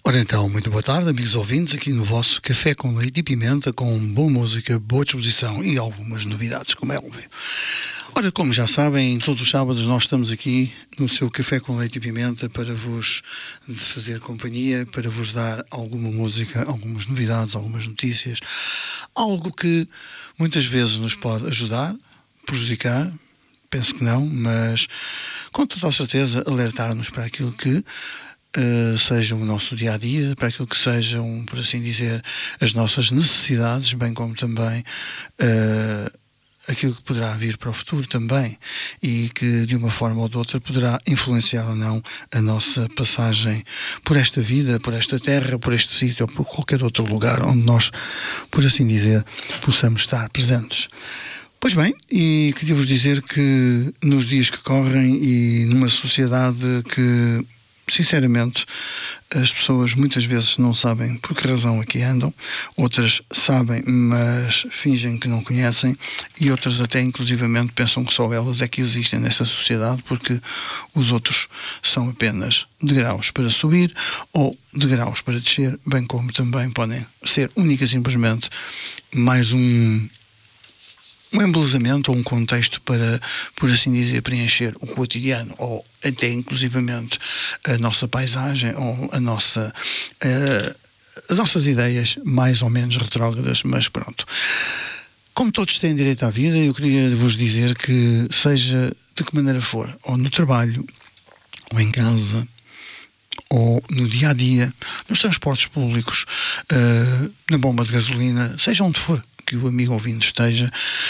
Ora então, muito boa tarde, amigos ouvintes, aqui no vosso Café com Leite e Pimenta, com boa música, boa disposição e algumas novidades, como é óbvio. Ora, como já sabem, todos os sábados nós estamos aqui no seu Café com Leite e Pimenta para vos fazer companhia, para vos dar alguma música, algumas novidades, algumas notícias, algo que muitas vezes nos pode ajudar, prejudicar. Penso que não, mas com toda a certeza alertar-nos para aquilo que seja o nosso dia-a-dia, para aquilo que sejam, por assim dizer, as nossas necessidades, bem como também aquilo que poderá vir para o futuro também e que de uma forma ou de outra poderá influenciar ou não a nossa passagem por esta vida, por esta terra, por este sítio ou por qualquer outro lugar onde nós, por assim dizer, possamos estar presentes. Pois bem, e queria vos dizer que nos dias que correm e numa sociedade que, sinceramente, as pessoas muitas vezes não sabem por que razão aqui andam, outras sabem, mas fingem que não conhecem, e outras até inclusivamente pensam que só elas é que existem nessa sociedade, porque os outros são apenas degraus para subir ou degraus para descer, bem como também podem ser única e simplesmente mais um embelezamento ou um contexto para, por assim dizer, preencher o cotidiano ou até inclusivamente a nossa paisagem ou as nossas ideias mais ou menos retrógradas, mas pronto. Como todos têm direito à vida, eu queria vos dizer que seja de que maneira for, ou no trabalho, ou em casa, ou no dia-a-dia, nos transportes públicos, na bomba de gasolina, seja onde for que o amigo ouvinte esteja,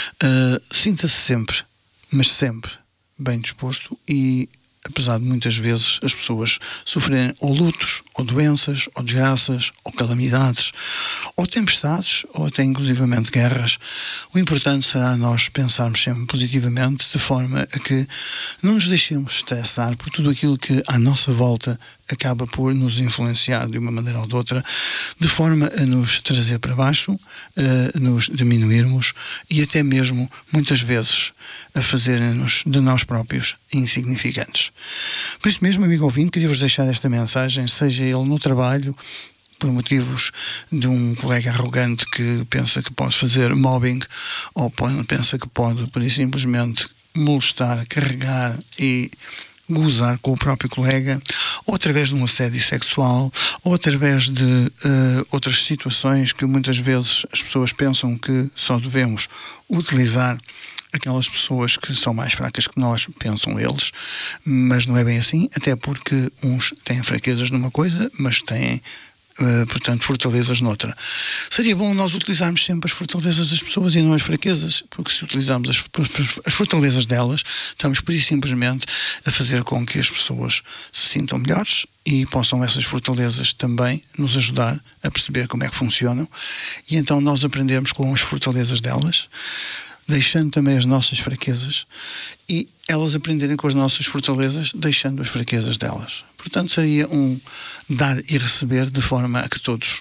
sinta-se sempre, mas sempre, bem disposto e, apesar de muitas vezes as pessoas sofrerem ou lutos, ou doenças, ou desgraças, ou calamidades, ou tempestades, ou até inclusivamente guerras, o importante será nós pensarmos sempre positivamente, de forma a que não nos deixemos estressar por tudo aquilo que à nossa volta acaba por nos influenciar de uma maneira ou de outra, de forma a nos trazer para baixo, a nos diminuirmos e até mesmo, muitas vezes, a fazerem-nos de nós próprios insignificantes. Por isso mesmo, amigo ouvinte, queria-vos deixar esta mensagem, seja ele no trabalho, por motivos de um colega arrogante que pensa que pode fazer mobbing, ou pensa que pode, por isso, simplesmente molestar, carregar e gozar com o próprio colega, ou através de um assédio sexual, ou através de outras situações que muitas vezes as pessoas pensam que só devemos utilizar aquelas pessoas que são mais fracas que nós, pensam eles, mas não é bem assim, até porque uns têm fraquezas numa coisa, mas têm portanto, fortalezas noutra. Seria bom nós utilizarmos sempre as fortalezas das pessoas e não as fraquezas, porque se utilizarmos as fortalezas delas, estamos por isso simplesmente a fazer com que as pessoas se sintam melhores e possam essas fortalezas também nos ajudar a perceber como é que funcionam, e então nós aprendemos com as fortalezas delas, deixando também as nossas fraquezas, e elas aprenderem com as nossas fortalezas, deixando as fraquezas delas. Portanto, seria um dar e receber, de forma a que todos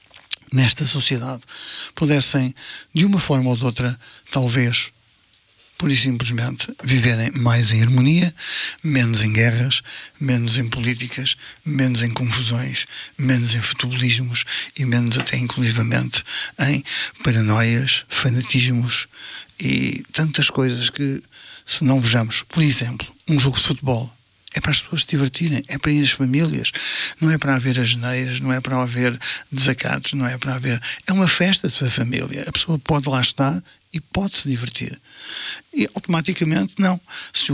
nesta sociedade pudessem, de uma forma ou de outra, talvez, pura e simplesmente, viverem mais em harmonia, menos em guerras, menos em políticas, menos em confusões, menos em futebolismos e menos até inclusivamente em paranoias, fanatismos e tantas coisas que, se não vejamos, por exemplo, um jogo de futebol, é para as pessoas se divertirem, é para ir as famílias, não é para haver asneiras, não é para haver desacatos, não é para haver... É uma festa da família, a pessoa pode lá estar e pode se divertir. E automaticamente não. Se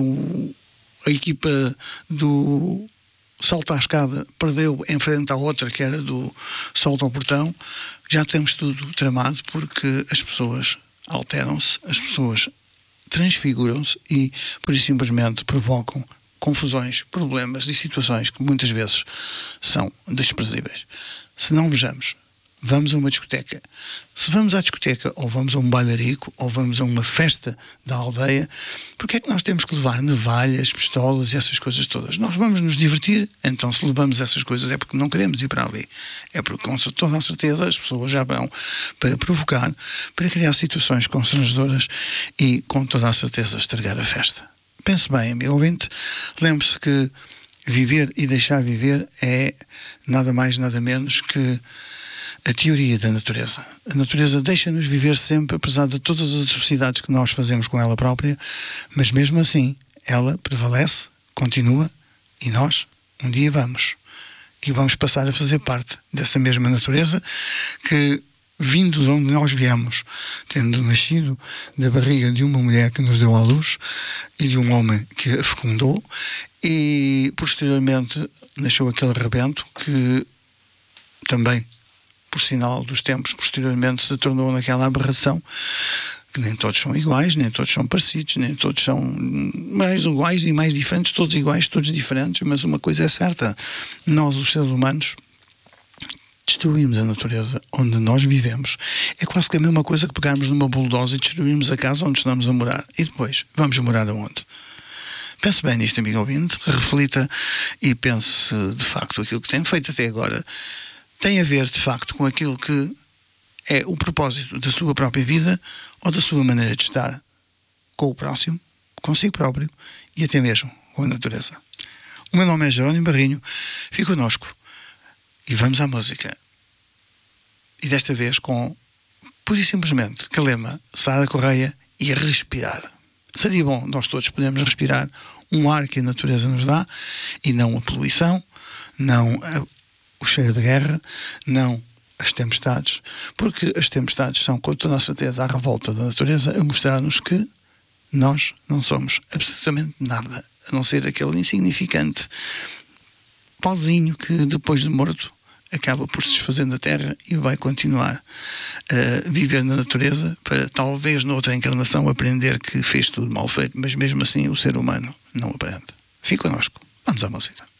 a equipa do salto à escada perdeu em frente à outra, que era do salto ao portão, já temos tudo tramado, porque as pessoas alteram-se, as pessoas transfiguram-se e, por isso, simplesmente provocam confusões, problemas e situações que muitas vezes são desprezíveis. Se não vejamos, vamos a uma discoteca. Se vamos à discoteca, ou vamos a um bailarico, ou vamos a uma festa da aldeia, porque é que nós temos que levar navalhas, pistolas e essas coisas todas? Nós vamos nos divertir, então se levamos essas coisas é porque não queremos ir para ali. É porque com toda a certeza as pessoas já vão para provocar, para criar situações constrangedoras e com toda a certeza estragar a festa. Pense bem, amigo ouvinte, lembre-se que viver e deixar viver é nada mais, nada menos que a teoria da natureza. A natureza deixa-nos viver sempre, apesar de todas as atrocidades que nós fazemos com ela própria, mas mesmo assim, ela prevalece, continua, e nós, um dia vamos passar a fazer parte dessa mesma natureza que, vindo de onde nós viemos, tendo nascido da barriga de uma mulher que nos deu à luz e de um homem que a fecundou, e posteriormente nasceu aquele rebento que também, por sinal dos tempos, posteriormente se tornou naquela aberração que nem todos são iguais, nem todos são parecidos, nem todos são mais iguais e mais diferentes, todos iguais, todos diferentes, mas uma coisa é certa: nós, os seres humanos, destruímos a natureza onde nós vivemos. É quase que a mesma coisa que pegarmos numa bulldozer e destruirmos a casa onde estamos a morar. E depois, vamos morar aonde? Pense bem nisto, amigo ouvinte, reflita e pense se, de facto, aquilo que tem feito até agora tem a ver, de facto, com aquilo que é o propósito da sua própria vida ou da sua maneira de estar com o próximo, consigo próprio e até mesmo com a natureza. O meu nome é Jerónimo Barrinho, fique connosco e vamos à música. E desta vez com, pura e simplesmente, Calema, Sara Correia e Respirar. Seria bom nós todos podermos respirar um ar que a natureza nos dá e não a poluição, não o cheiro de guerra, não as tempestades, porque as tempestades são, com toda a certeza, a revolta da natureza a mostrar-nos que nós não somos absolutamente nada, a não ser aquele insignificante pauzinho que, depois de morto, acaba por se desfazer da terra e vai continuar a viver na natureza para, talvez, noutra encarnação, aprender que fez tudo mal feito, mas mesmo assim o ser humano não aprende. Fique connosco. Vamos à música.